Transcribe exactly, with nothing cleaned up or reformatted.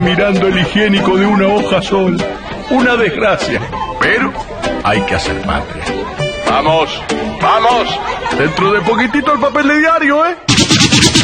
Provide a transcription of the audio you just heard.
mirando el higiénico de una hoja sola. Una desgracia, pero hay que hacer patria. ¡Vamos! ¡Vamos! Dentro de poquitito el papel de diario, ¿eh?